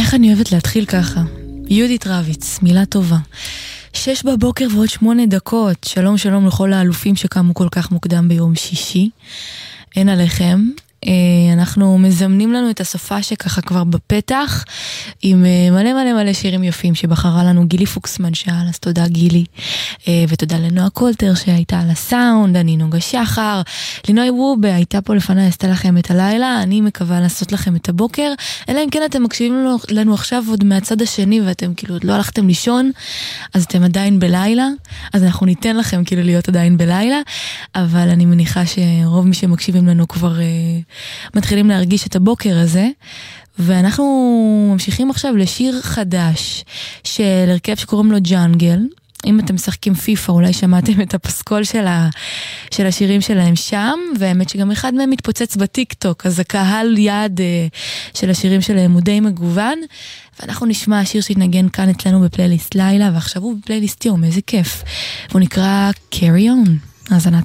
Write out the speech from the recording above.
איך אני אוהבת להתחיל ככה. יהודית רביץ, מילה טובה. 6 בבוקר ועוד 8 דקות. שלום שלום לכל האלופים שקמו כל כך מוקדם ביום שישי. אין עליכם. אנחנו מזמנים לנו את הסופה שככה כבר בפתח, עם מלא מלא מלא שירים יפים שבחרה לנו גילי פוקסמן שאל, אז תודה גילי, ותודה לנועה קולטר שהייתה על הסאונד, אני נוגה שחר, לינוי וובה הייתה פה לפני, עשתה לכם את הלילה, אני מקווה לעשות לכם את הבוקר, אלא אם כן אתם מקשיבים לנו עכשיו עוד מהצד השני, ואתם כאילו עוד לא הלכתם לישון, אז אתם עדיין בלילה, אז אנחנו ניתן לכם כאילו להיות עדיין בלילה, אבל אני מניחה שרוב מי שמקשיבים לנו כבר מתחילים להרגיש את הבוקר הזה, ואנחנו ממשיכים עכשיו לשיר חדש של הרכב שקוראים לו ג'אנגל. אם אתם משחקים פיפה אולי שמעתם את הפסקול של השירים שלהם שם, והאמת שגם אחד מהם מתפוצץ בטיק טוק, אז הקהל יעד של השירים שלהם הוא די מגוון, ואנחנו נשמע השיר שהתנגן כאן אצלנו בפלייליסט לילה, ועכשיו הוא בפלייליסט יום, איזה כיף, הוא נקרא Carry On. האזנה